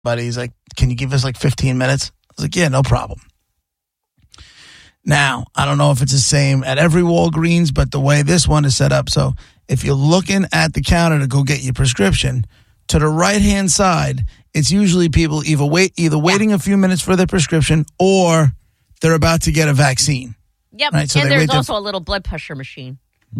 buddy. He's like, can you give us like 15 minutes? I was like, yeah, no problem. Now, I don't know if it's the same at every Walgreens, but the way this one is set up, so if you're looking at the counter to go get your prescription, to the right-hand side, it's usually people either waiting a few minutes for their prescription or they're about to get a vaccine. Yep, right? So and there's also a little blood pressure machine.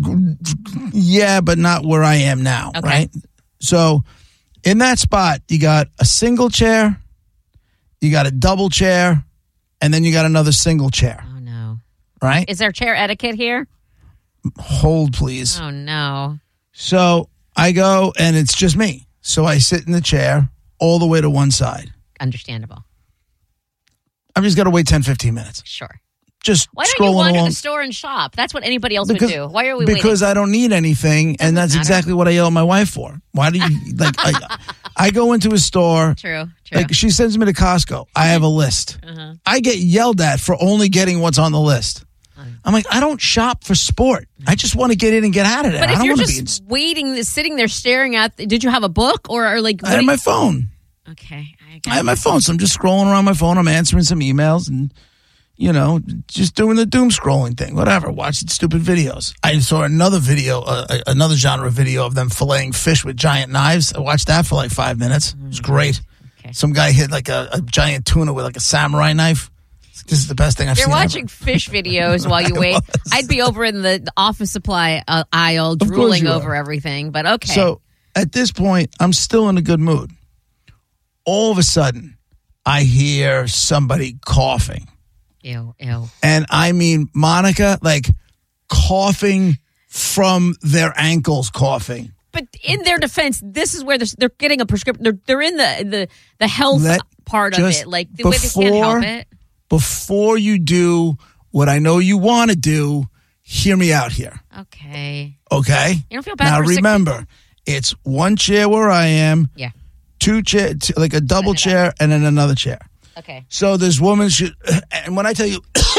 Yeah, but not where I am now, okay. Right? So in that spot, you got a single chair, you got a double chair, and then you got another single chair. Oh, no. Right? Is there chair etiquette here? Hold, please. Oh, no. So I go, and it's just me. So I sit in the chair all the way to one side. Understandable. I've just got to wait 10, 15 minutes. Sure. Just Why don't scrolling you wander along. the store and shop? That's what anybody else would do. Why are we waiting? Because I don't need anything, and that's exactly what I yell at my wife for. Why do you, like, I go into a store. True. Like, she sends me to Costco. I have a list. Uh-huh. I get yelled at for only getting what's on the list. I'm like, I don't shop for sport. I just want to get in and get out of there. But I if don't you're want just waiting, sitting there staring at, did you have a book or like? I had my phone. Okay. I have my phone, so I'm just scrolling around my phone. I'm answering some emails and, you know, just doing the doom scrolling thing, whatever, watching stupid videos. I saw another video, another genre video of them filleting fish with giant knives. I watched that for like 5 minutes. It was great. Okay. Some guy hit like a giant tuna with like a samurai knife. This is the best thing I've seen. You're watching fish videos while you wait. I'd be over in the office supply aisle drooling over everything, but okay. So at this point, I'm still in a good mood. All of a sudden, I hear somebody coughing. Ew. And I mean, Monica, like coughing from their ankles, coughing. But in their defense, this is where they're getting a prescription. They're in the health part of it, like the way they can't help it. Before you do what I know you want to do, hear me out here. Okay. Okay? You don't feel bad now, for remember, it's one chair where I am. Yeah. Two chair, like a double chair, and then another chair. Okay. So this woman and when I tell you,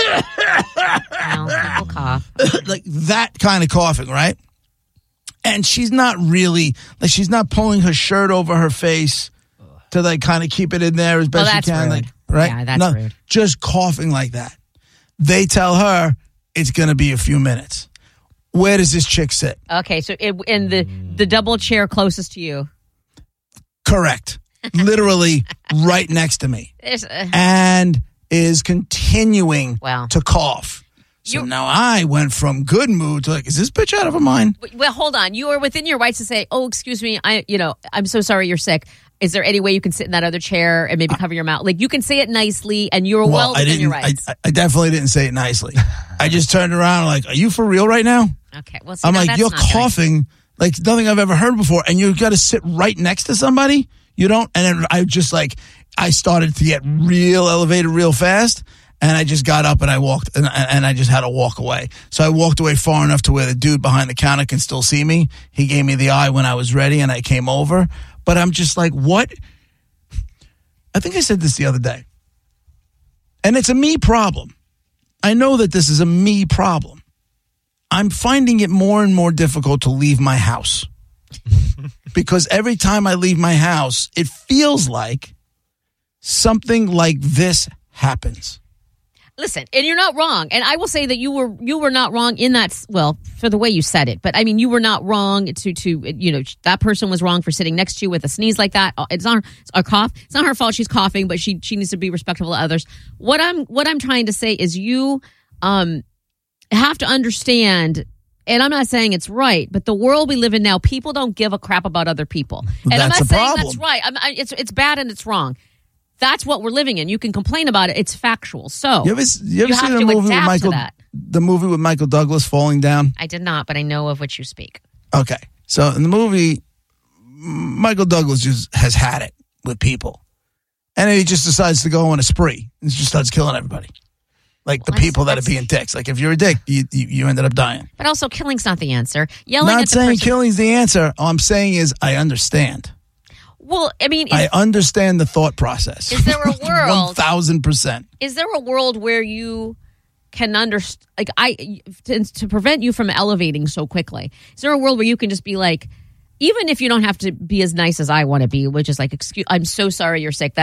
people cough. like that kind of coughing, right? And she's not really, like, she's not pulling her shirt over her face to like kind of keep it in there as best she can, rude. like, right? Yeah, that's rude. Just coughing like that. They tell her it's going to be a few minutes. Where does this chick sit? Okay, so in the double chair closest to you. Correct. Literally right next to me. And is continuing to cough. So now I went from good mood to like, is this bitch out of her mind? Well, hold on. You are within your rights to say, oh, excuse me, I'm so sorry you're sick. Is there any way you can sit in that other chair and maybe cover your mouth? Like, you can say it nicely and you're well within your rights. I definitely didn't say it nicely. I just turned around like, are you for real right now? Okay. Well, see, I'm like, you're coughing like nothing I've ever heard before, and you've got to sit right next to somebody? You don't? And then I just like, I started to get real elevated real fast, and I just got up and I walked, and I just had to walk away. So I walked away far enough to where the dude behind the counter can still see me. He gave me the eye when I was ready, and I came over. But I'm just like, what? I think I said this the other day. And it's a me problem. I know that this is a me problem. I'm finding it more and more difficult to leave my house. Because every time I leave my house, it feels like something like this happens. Listen, and you're not wrong. And I will say that you were not wrong in that, well, for the way you said it. But I mean, you were not wrong to that person was wrong for sitting next to you with a sneeze like that. It's not a cough. It's not her fault she's coughing, but she needs to be respectful of others. What I'm trying to say is you have to understand, and I'm not saying it's right, but the world we live in now, people don't give a crap about other people. And I'm not saying problem. That's right. It's bad and it's wrong. That's what we're living in. You can complain about it. It's factual. So you ever seen the movie with Michael Douglas, Falling Down? I did not, but I know of which you speak. Okay. So in the movie, Michael Douglas just has had it with people. And then he just decides to go on a spree and just starts killing everybody. Like the people that are being dicks. Like if you're a dick, you ended up dying. But also killing's not the answer. Yelling not at the saying person. killing's the answer. All I'm saying is I understand. Well, I mean, I understand the thought process. Is there a world 1,000%? Is there a world where you can understand? Like to prevent you from elevating so quickly? Is there a world where you can just be like, even if you don't have to be as nice as I want to be, which is like, excuse, I'm so sorry you're sick.